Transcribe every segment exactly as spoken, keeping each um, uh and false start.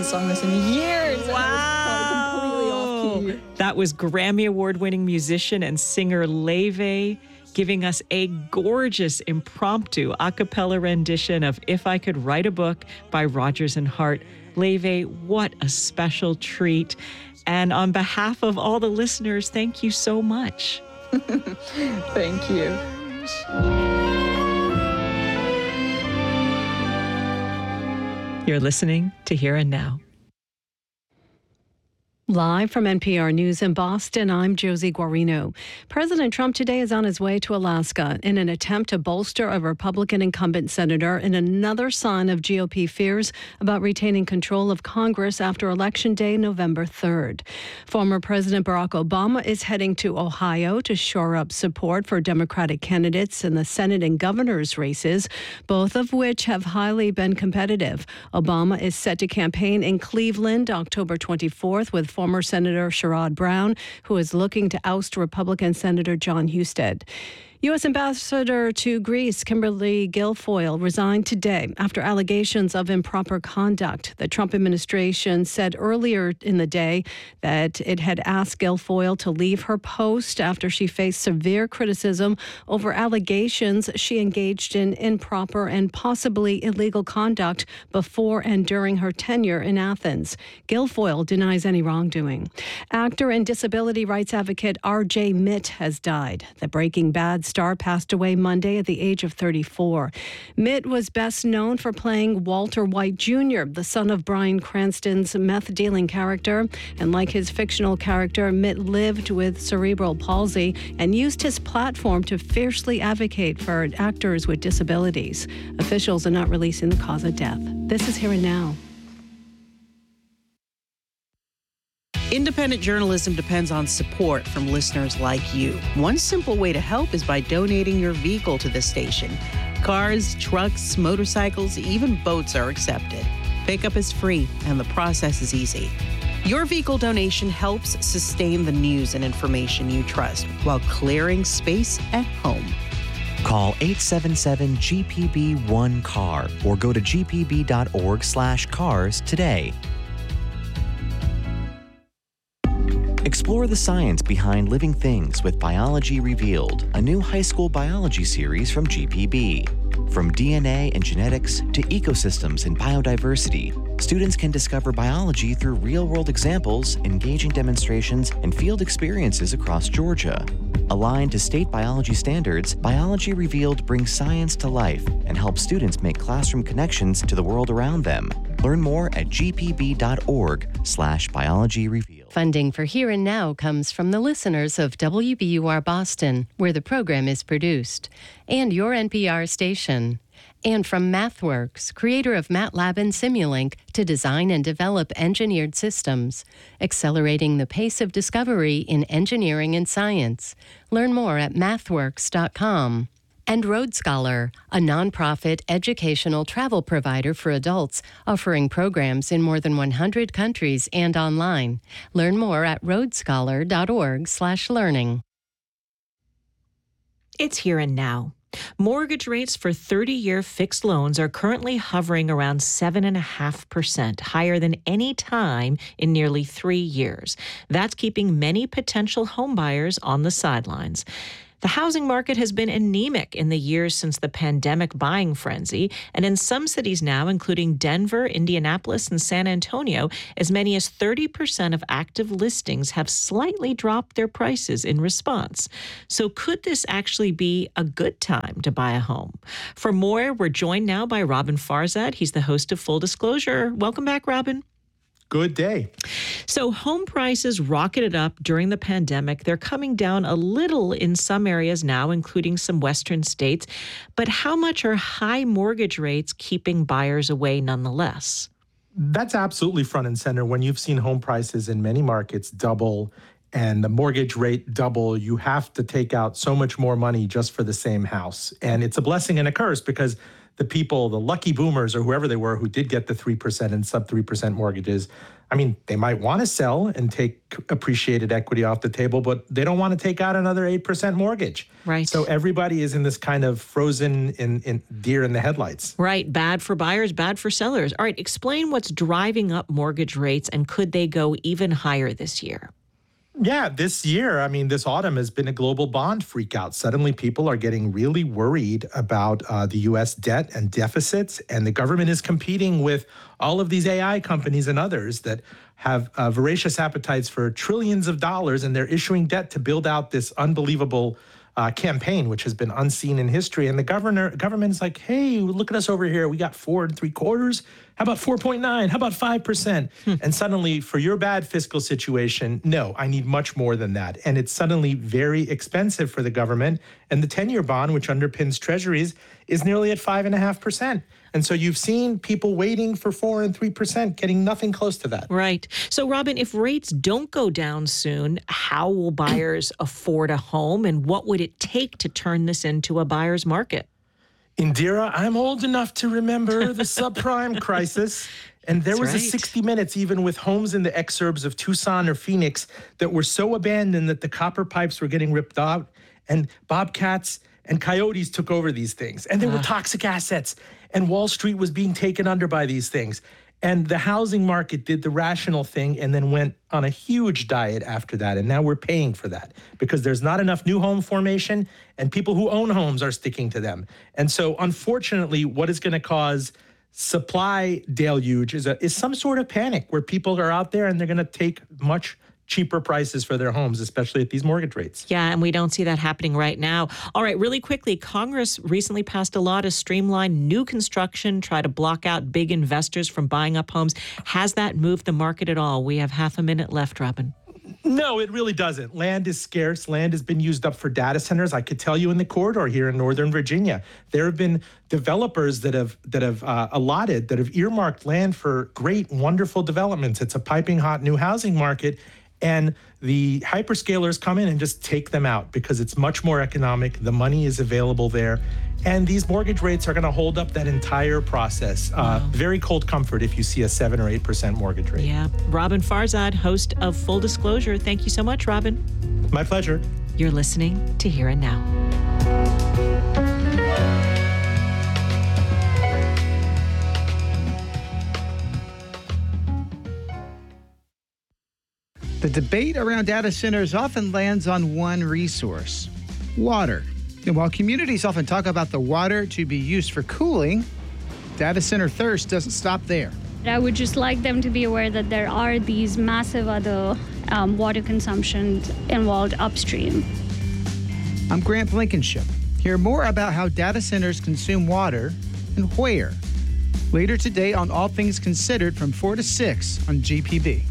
haven't sung this in years. Wow. Completely off key. That was Grammy Award-winning musician and singer Leve giving us a gorgeous impromptu a cappella rendition of If I Could Write a Book by Rodgers and Hart. Leve, what a special treat. And on behalf of all the listeners, thank you so much. Thank you. You're listening to Here and Now. Live from N P R News in Boston, I'm Josie Guarino. President Trump today is on his way to Alaska in an attempt to bolster a Republican incumbent senator in another sign of G O P fears about retaining control of Congress after Election Day, November third. Former President Barack Obama is heading to Ohio to shore up support for Democratic candidates in the Senate and governor's races, both of which have highly been competitive. Obama is set to campaign in Cleveland October twenty-fourth with former Senator Sherrod Brown, who is looking to oust Republican Senator Jon Husted. U S Ambassador to Greece Kimberly Guilfoyle resigned today after allegations of improper conduct. The Trump administration said earlier in the day that it had asked Guilfoyle to leave her post after she faced severe criticism over allegations she engaged in improper and possibly illegal conduct before and during her tenure in Athens. Guilfoyle denies any wrongdoing. Actor and disability rights advocate R J Mitt has died. The Breaking Bad star passed away Monday at the age of thirty-four. Mitt was best known for playing Walter White Junior, the son of Bryan Cranston's meth-dealing character. And like his fictional character, Mitt lived with cerebral palsy and used his platform to fiercely advocate for actors with disabilities. Officials are not releasing the cause of death. This is Here and Now. Independent journalism depends on support from listeners like you. One simple way to help is by donating your vehicle to this station. Cars, trucks, motorcycles, even boats are accepted. Pickup is free, and the process is easy. Your vehicle donation helps sustain the news and information you trust while clearing space at home. Call eight seven seven G P B one C A R or go to g p b dot org slash cars today. Explore the science behind living things with Biology Revealed, a new high school biology series from G P B. From D N A and genetics to ecosystems and biodiversity, students can discover biology through real-world examples, engaging demonstrations, and field experiences across Georgia. Aligned to state biology standards, Biology Revealed brings science to life and helps students make classroom connections to the world around them. Learn more at g p b dot org slash biology revealed. Funding for Here and Now comes from the listeners of W B U R Boston, where the program is produced, and your N P R station. And from MathWorks, creator of MATLAB and Simulink, to design and develop engineered systems, accelerating the pace of discovery in engineering and science. Learn more at mathworks dot com. And Road Scholar, a nonprofit educational travel provider for adults, offering programs in more than one hundred countries and online. Learn more at road scholar dot org slash learning. It's Here and Now. Mortgage rates for thirty-year fixed loans are currently hovering around seven point five percent, higher than any time in nearly three years. That's keeping many potential homebuyers on the sidelines. The housing market has been anemic in the years since the pandemic buying frenzy, and in some cities now, including Denver, Indianapolis, and San Antonio, as many as thirty percent of active listings have slightly dropped their prices in response. So could this actually be a good time to buy a home? For more, we're joined now by Robin Farzad. He's the host of Full Disclosure. Welcome back, Robin. Good day. So home prices rocketed up during the pandemic. They're coming down a little in some areas now, including some western states. But how much are high mortgage rates keeping buyers away nonetheless? That's absolutely front and center. When you've seen home prices in many markets double and the mortgage rate double, you have to take out so much more money just for the same house. And it's a blessing and a curse because the people, the lucky boomers or whoever they were who did get the three percent and sub three percent mortgages, I mean, they might want to sell and take appreciated equity off the table, but they don't want to take out another eight percent mortgage. Right. So everybody is in this kind of frozen in, in deer in the headlights. Right. Bad for buyers, bad for sellers. All right. Explain what's driving up mortgage rates, and could they go even higher this year? Yeah, this year, I mean, this autumn has been a global bond freakout. Suddenly, people are getting really worried about uh, the U S debt and deficits, and the government is competing with all of these A I companies and others that have uh, voracious appetites for trillions of dollars, and they're issuing debt to build out this unbelievable uh, campaign, which has been unseen in history. And the governor, government's like, hey, look at us over here. We got four and three quarters. How about four point nine? How about five percent? Hmm. And suddenly, for your bad fiscal situation, no, I need much more than that. And it's suddenly very expensive for the government. And the ten-year bond, which underpins treasuries, is nearly at five point five percent. And so you've seen people waiting for four and three percent, getting nothing close to that. Right. So, Robin, if rates don't go down soon, how will buyers afford a home, and what would it take to turn this into a buyer's market? Indira, I'm old enough to remember the subprime crisis. And there That's was right. a sixty minutes, even with homes in the exurbs of Tucson or Phoenix, that were so abandoned that the copper pipes were getting ripped out, and bobcats and coyotes took over these things. And there uh. were toxic assets, and Wall Street was being taken under by these things. And the housing market did the rational thing and then went on a huge diet after that. And now we're paying for that because there's not enough new home formation, and people who own homes are sticking to them. And so, unfortunately, what is going to cause supply deluge is, a, is some sort of panic where people are out there and they're going to take much cheaper prices for their homes, especially at these mortgage rates. Yeah, and we don't see that happening right now. All right, really quickly, Congress recently passed a law to streamline new construction, try to block out big investors from buying up homes. Has that moved the market at all? We have half a minute left, Robin. No, it really doesn't. Land is scarce. Land has been used up for data centers. I could tell you in the corridor here in Northern Virginia, there have been developers that have that have uh, allotted, that have earmarked land for great, wonderful developments. It's a piping hot new housing market. And the hyperscalers come in and just take them out because it's much more economic. The money is available there. And these mortgage rates are going to hold up that entire process. Uh, wow. Very cold comfort if you see a seven or eight percent mortgage rate. Yeah. Robin Farzad, host of Full Disclosure. Thank you so much, Robin. My pleasure. You're listening to Here and Now. The debate around data centers often lands on one resource, water. And while communities often talk about the water to be used for cooling, data center thirst doesn't stop there. I would just like them to be aware that there are these massive other um, water consumptions involved upstream. I'm Grant Blankenship. Hear more about how data centers consume water and where. Later today on All Things Considered from four to six on G P B.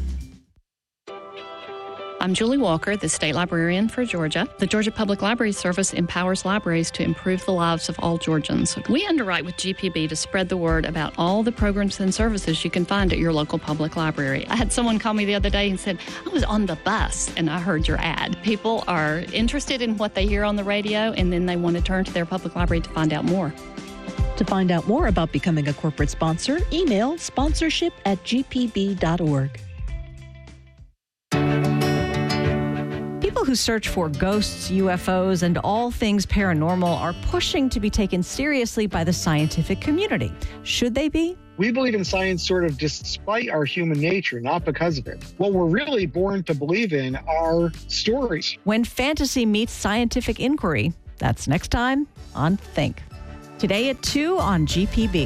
I'm Julie Walker, the State Librarian for Georgia. The Georgia Public Library Service empowers libraries to improve the lives of all Georgians. We underwrite with G P B to spread the word about all the programs and services you can find at your local public library. I had someone call me the other day and said, I was on the bus and I heard your ad. People are interested in what they hear on the radio, and then they want to turn to their public library to find out more. To find out more about becoming a corporate sponsor, email sponsorship at g p b dot org. People who search for ghosts, U F Os, and all things paranormal are pushing to be taken seriously by the scientific community. Should they be? We believe in science sort of despite our human nature, not because of it. What we're really born to believe in are stories. When fantasy meets scientific inquiry, that's next time on Think. Today at two on G P B.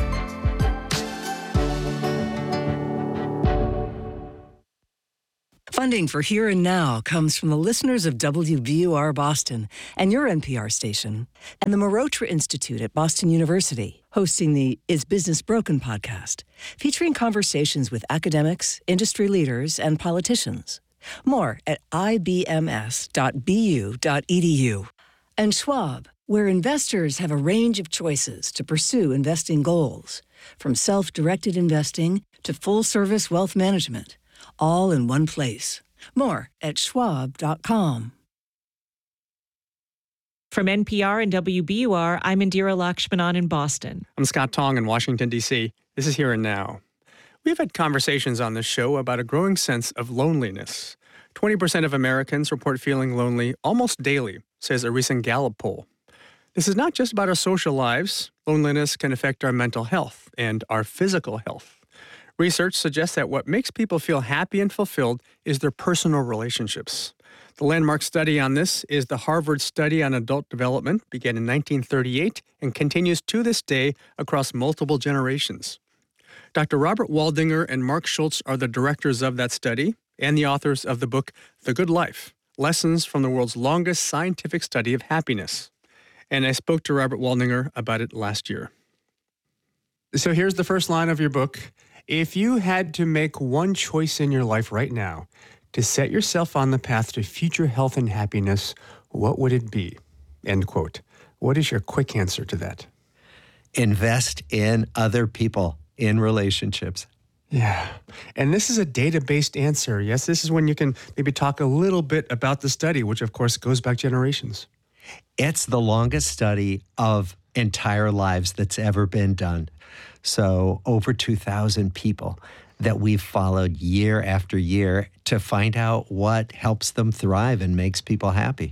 Funding for Here and Now comes from the listeners of W B U R Boston and your N P R station, and the Marotra Institute at Boston University, hosting the Is Business Broken podcast, featuring conversations with academics, industry leaders, and politicians. More at i b m s dot b u dot e d u. And Schwab, where investors have a range of choices to pursue investing goals, from self-directed investing to full-service wealth management, all in one place. More at schwab dot com. From N P R and W B U R, I'm Indira Lakshmanan in Boston. I'm Scott Tong in Washington, D C. This is Here and Now. We've had conversations on this show about a growing sense of loneliness. twenty percent of Americans report feeling lonely almost daily, says a recent Gallup poll. This is not just about our social lives. Loneliness can affect our mental health and our physical health. Research suggests that what makes people feel happy and fulfilled is their personal relationships. The landmark study on this is the Harvard Study on Adult Development, began in nineteen thirty-eight and continues to this day across multiple generations. Doctor Robert Waldinger and Mark Schultz are the directors of that study and the authors of the book, The Good Life, Lessons from the World's Longest Scientific Study of Happiness. And I spoke to Robert Waldinger about it last year. So here's the first line of your book. If you had to make one choice in your life right now to set yourself on the path to future health and happiness, what would it be? End quote. What is your quick answer to that? Invest in other people, in relationships. Yeah. And this is a data-based answer. Yes, this is when you can maybe talk a little bit about the study, which of course goes back generations. It's the longest study of entire lives that's ever been done. So over two thousand people that we've followed year after year to find out what helps them thrive and makes people happy.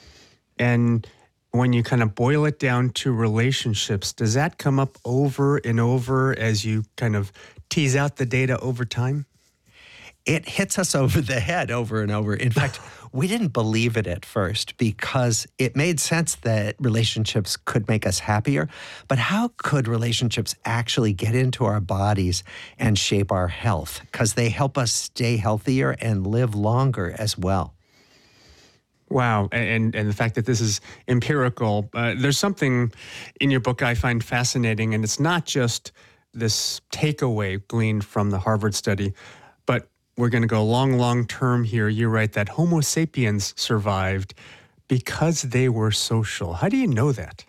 And when you kind of boil it down to relationships, does that come up over and over as you kind of tease out the data over time? It hits us over the head over and over. In fact, we didn't believe it at first because it made sense that relationships could make us happier. But how could relationships actually get into our bodies and shape our health? Because they help us stay healthier and live longer as well. Wow. And and the fact that this is empirical, uh, there's something in your book I find fascinating, and it's not just this takeaway gleaned from the Harvard study, but we're going to go long, long term here. You write that Homo sapiens survived because they were social. How do you know that?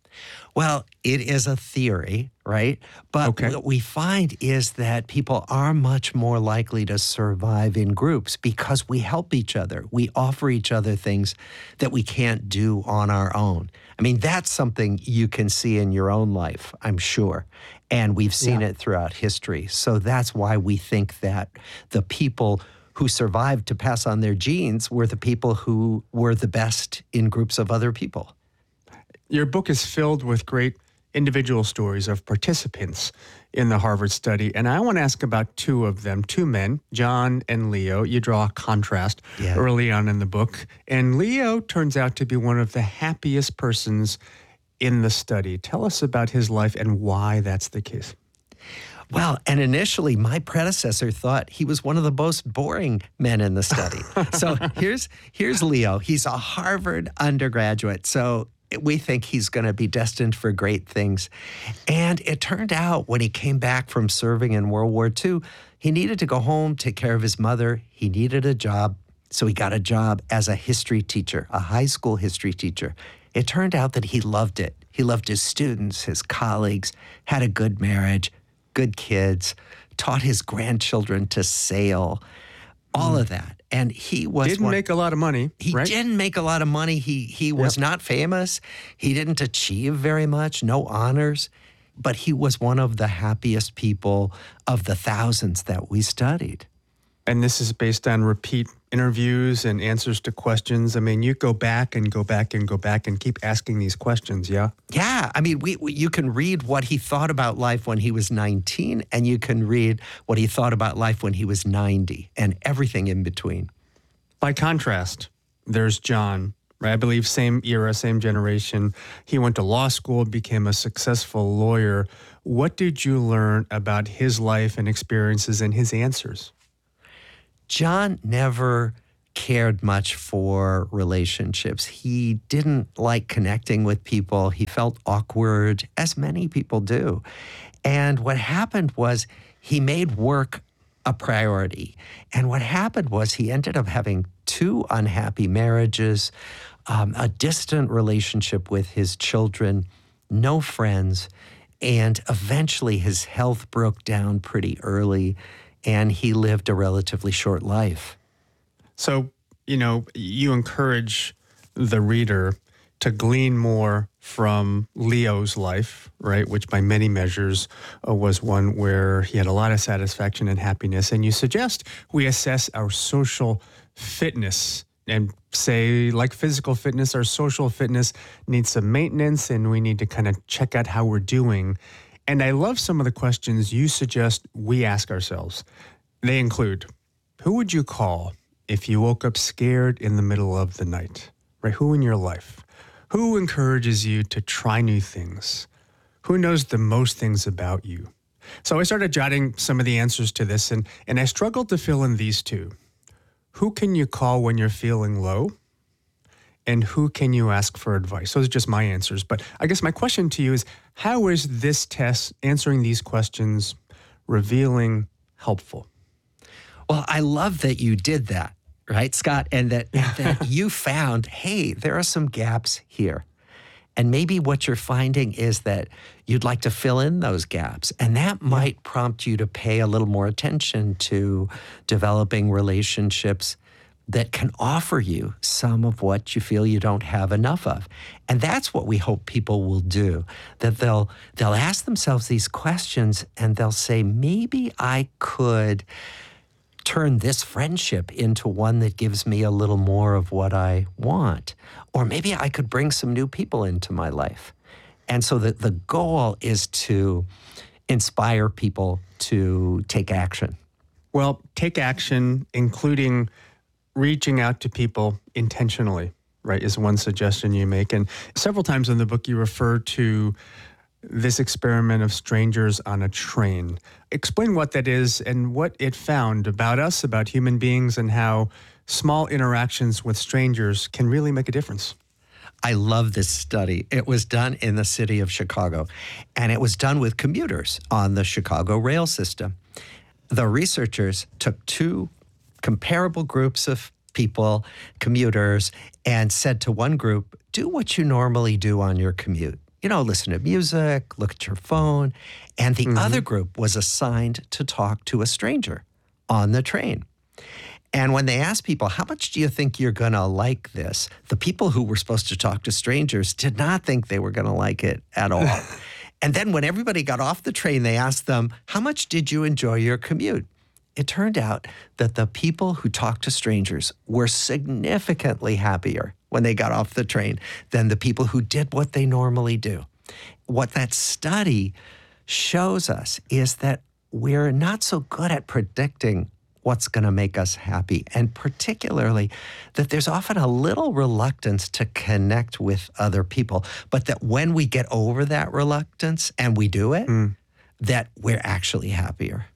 Well, it is a theory, right? But okay. What we find is that people are much more likely to survive in groups because we help each other. We offer each other things that we can't do on our own. I mean, that's something you can see in your own life, I'm sure. And we've seen yeah. it throughout history. So that's why we think that the people who survived to pass on their genes were the people who were the best in groups of other people. Your book is filled with great individual stories of participants in the Harvard study, and I want to ask about two of them, two men, John and Leo. You draw a contrast yeah. early on in the book, and Leo turns out to be one of the happiest persons in the study. Tell us about his life and why that's the case. Well, and initially, my predecessor thought he was one of the most boring men in the study. So here's here's Leo. He's a Harvard undergraduate, so we think he's going to be destined for great things. And it turned out when he came back from serving in World War Two, he needed to go home, take care of his mother. He needed a job. So he got a job as a history teacher, a high school history teacher. It turned out that he loved it. He loved his students, his colleagues, had a good marriage, good kids, taught his grandchildren to sail, all mm. of that. And he was didn't one, make a lot of money. He right? didn't make a lot of money. He he was yep. not famous. He didn't achieve very much, no honors, but he was one of the happiest people of the thousands that we studied. And this is based on repeat interviews and answers to questions. I mean, you go back and go back and go back and keep asking these questions, yeah? Yeah. I mean, we, we you can read what he thought about life when he was nineteen, and you can read what he thought about life when he was ninety, and everything in between. By contrast, there's John, right? I believe same era, same generation. He went to law school, became a successful lawyer. What did you learn about his life and experiences and his answers? John never cared much for relationships. He didn't like connecting with people. He felt awkward, as many people do. And what happened was he made work a priority. And what happened was he ended up having two unhappy marriages, um, a distant relationship with his children, no friends, and eventually his health broke down pretty early, and he lived a relatively short life. So, you know, you encourage the reader to glean more from Leo's life, right, which by many measures uh, was one where he had a lot of satisfaction and happiness. And you suggest we assess our social fitness and say, like physical fitness, our social fitness needs some maintenance and we need to kind of check out how we're doing. And I love some of the questions you suggest we ask ourselves. They include, who would you call if you woke up scared in the middle of the night, right? Who in your life? Who encourages you to try new things? Who knows the most things about you? So I started jotting some of the answers to this, and, and I struggled to fill in these two. Who can you call when you're feeling low? And who can you ask for advice? Those are just my answers. But I guess my question to you is, how is this test, answering these questions, revealing, helpful? Well, I love that you did that, right, Scott? And that, that you found, hey, there are some gaps here. And maybe what you're finding is that you'd like to fill in those gaps. And that might prompt you to pay a little more attention to developing relationships that can offer you some of what you feel you don't have enough of. And that's what we hope people will do, that they'll they'll ask themselves these questions and they'll say, maybe I could turn this friendship into one that gives me a little more of what I want. Or maybe I could bring some new people into my life. And so the, the goal is to inspire people to take action. Well, take action, including reaching out to people intentionally, right, is one suggestion you make. And several times in the book, you refer to this experiment of strangers on a train. Explain what that is and what it found about us, about human beings, and how small interactions with strangers can really make a difference. I love this study. It was done in the city of Chicago, and it was done with commuters on the Chicago rail system. The researchers took two comparable groups of people, commuters, and said to one group, do what you normally do on your commute. You know, listen to music, look at your phone. And the mm-hmm. other group was assigned to talk to a stranger on the train. And when they asked people, how much do you think you're going to like this? The people who were supposed to talk to strangers did not think they were going to like it at all. And then when everybody got off the train, they asked them, how much did you enjoy your commute? It turned out that the people who talked to strangers were significantly happier when they got off the train than the people who did what they normally do. What that study shows us is that we're not so good at predicting what's going to make us happy, and particularly that there's often a little reluctance to connect with other people, but that when we get over that reluctance and we do it, mm. that we're actually happier.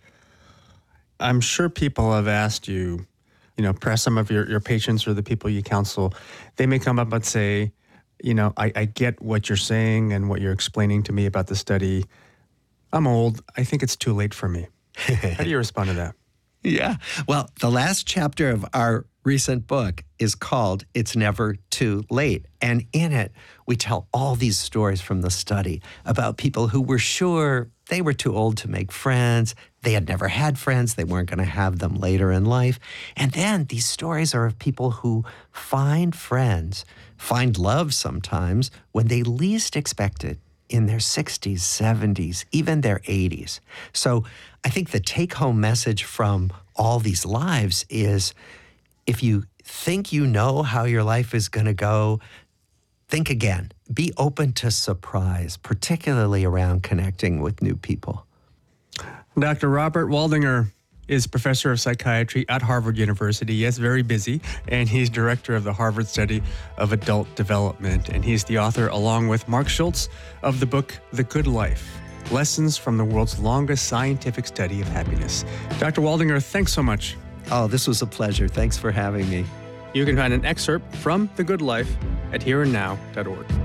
I'm sure people have asked you, you know, perhaps some of your, your patients or the people you counsel, they may come up and say, you know, I, I get what you're saying and what you're explaining to me about the study. I'm old. I think it's too late for me. How do you respond to that? Yeah. Well, the last chapter of our recent book is called It's Never Too Late. And in it, we tell all these stories from the study about people who were sure they were too old to make friends. They had never had friends. They weren't going to have them later in life. And then these stories are of people who find friends, find love sometimes when they least expect it, in their sixties, seventies, even their eighties. So I think the take-home message from all these lives is, if you think you know how your life is going to go, think again. Be open to surprise, particularly around connecting with new people. Doctor Robert Waldinger is professor of psychiatry at Harvard University. Yes, very busy, and he's director of the Harvard Study of Adult Development. And he's the author, along with Mark Schultz, of the book, The Good Life, Lessons from the World's Longest Scientific Study of Happiness. Doctor Waldinger, thanks so much. Oh, this was a pleasure. Thanks for having me. You can find an excerpt from The Good Life at here and now dot org.